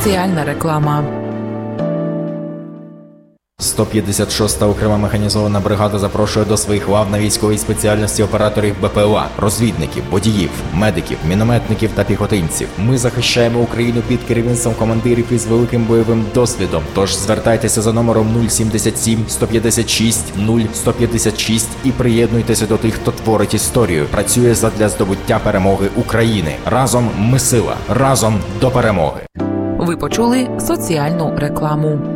Соціальна реклама. 156-та окрема механізована бригада запрошує до своїх лав на військовій спеціальності операторів БПЛА, розвідників, водіїв, медиків, мінометників та піхотинців. Ми захищаємо Україну під керівництвом командирів із великим бойовим досвідом. Тож звертайтеся за номером 077 156 0156 і приєднуйтеся до тих, хто творить історію, працює задля здобуття перемоги України. Разом ми сила, разом до перемоги. Ви почули соціальну рекламу.